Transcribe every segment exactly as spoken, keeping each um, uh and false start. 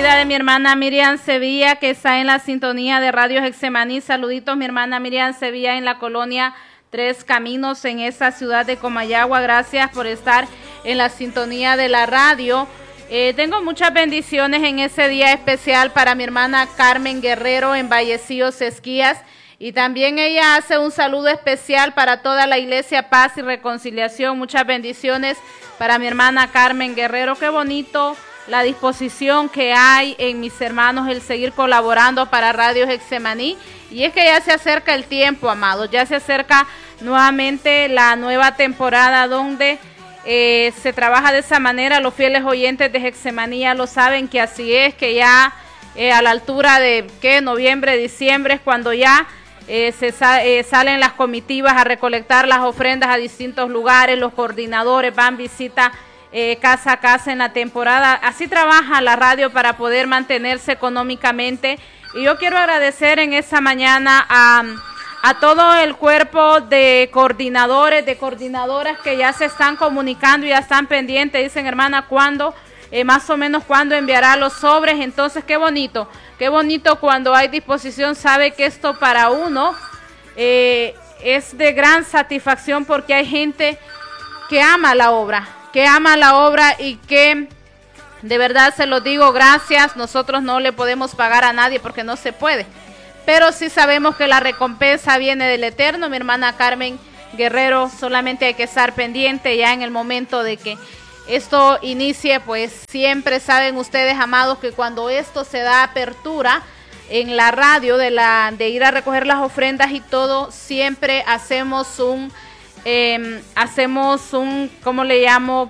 vida de mi hermana Miriam Sevilla, que está en la sintonía de Radio Getsemaní. Saluditos, mi hermana Miriam Sevilla, en la colonia Tres Caminos, en esa ciudad de Comayagua. Gracias por estar en la sintonía de la radio. Eh, tengo muchas bendiciones en ese día especial para mi hermana Carmen Guerrero en Vallecillos, Esquías. Y también ella hace un saludo especial para toda la Iglesia Paz y Reconciliación. Muchas bendiciones para mi hermana Carmen Guerrero. Qué bonito la disposición que hay en mis hermanos, el seguir colaborando para Radio Getsemaní. Y es que ya se acerca el tiempo, amados, ya se acerca nuevamente la nueva temporada donde eh, se trabaja de esa manera. Los fieles oyentes de Getsemaní ya lo saben que así es, que ya eh, a la altura de ¿qué? noviembre, diciembre es cuando ya eh, se sa eh, salen las comitivas a recolectar las ofrendas a distintos lugares. Los coordinadores van visita Eh, casa a casa en la temporada. Así trabaja la radio para poder mantenerse económicamente. Y yo quiero agradecer en esta mañana a, a todo el cuerpo de coordinadores, de coordinadoras que ya se están comunicando y ya están pendientes. Dicen, hermana, ¿cuándo? Eh, más o menos cuándo enviará los sobres. Entonces, qué bonito, qué bonito cuando hay disposición. Sabe que esto para uno eh, es de gran satisfacción, porque hay gente que ama la obra, que ama la obra y que de verdad se lo digo, gracias. Nosotros no le podemos pagar a nadie porque no se puede, pero sí sabemos que la recompensa viene del Eterno. Mi hermana Carmen Guerrero, solamente hay que estar pendiente ya en el momento de que esto inicie. Pues siempre saben ustedes, amados, que cuando esto se da apertura en la radio de, la, de ir a recoger las ofrendas y todo, siempre hacemos un Eh, hacemos un, ¿cómo le llamo?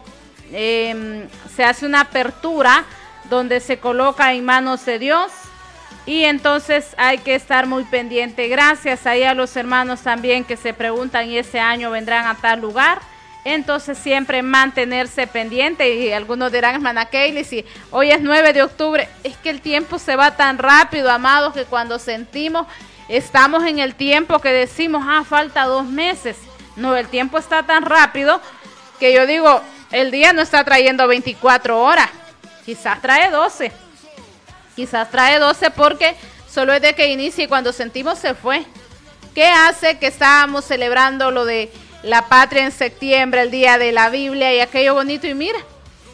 Eh, se hace una apertura donde se coloca en manos de Dios, y entonces hay que estar muy pendiente. Gracias ahí a los hermanos también que se preguntan, ¿y ese año vendrán a tal lugar? Entonces siempre mantenerse pendiente. Y algunos dirán, hermana Kaylee, si hoy es nueve de octubre, es que el tiempo se va tan rápido, amados, que cuando sentimos, estamos en el tiempo que decimos, ah, falta dos meses. No, el tiempo está tan rápido que yo digo, el día no está trayendo veinticuatro horas, quizás trae doce, quizás trae doce porque solo es de que inicie y cuando sentimos se fue. ¿Qué hace que estábamos celebrando lo de la patria en septiembre, el día de la Biblia y aquello bonito? Y mira,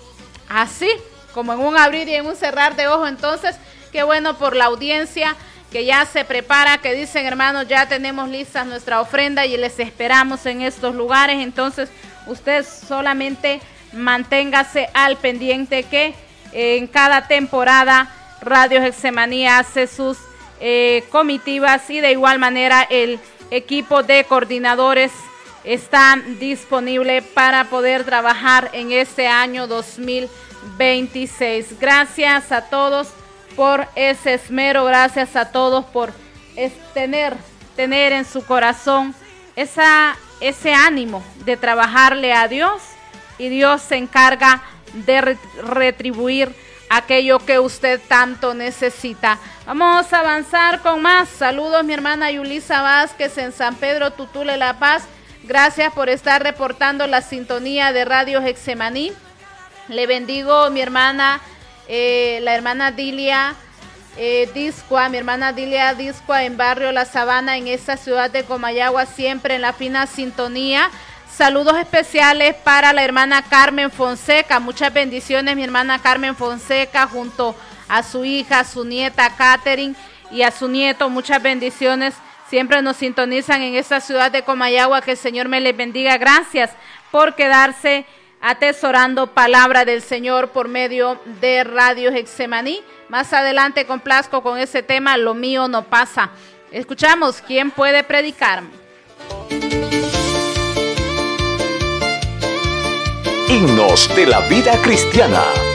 así como en un abrir y en un cerrar de ojos. Entonces, qué bueno por la audiencia que ya se prepara, que dicen, hermanos, ya tenemos listas nuestra ofrenda y les esperamos en estos lugares. Entonces, usted solamente manténgase al pendiente que eh, en cada temporada Radio Getsemaní hace sus eh, comitivas, y de igual manera el equipo de coordinadores está disponible para poder trabajar en este año dos mil veintiséis. Gracias a todos por ese esmero, gracias a todos por es, tener, tener en su corazón esa, ese ánimo de trabajarle a Dios, y Dios se encarga de re, retribuir aquello que usted tanto necesita. Vamos a avanzar con más. Saludos, mi hermana Yulisa Vázquez en San Pedro Tutule, La Paz. Gracias por estar reportando la sintonía de Radio Getsemaní. Le bendigo, mi hermana Eh, la hermana Dilia eh, Discua, mi hermana Dilia Discua en barrio La Sabana, en esta ciudad de Comayagua, siempre en la fina sintonía. Saludos especiales para la hermana Carmen Fonseca. Muchas bendiciones, mi hermana Carmen Fonseca, junto a su hija, a su nieta Catherine y a su nieto. Muchas bendiciones. Siempre nos sintonizan en esta ciudad de Comayagua. Que el Señor me les bendiga. Gracias por quedarse atesorando palabra del Señor por medio de Radio Getsemaní. Más adelante complazco con ese tema, lo mío no pasa. Escuchamos, ¿quién puede predicarme? Himnos de la vida cristiana.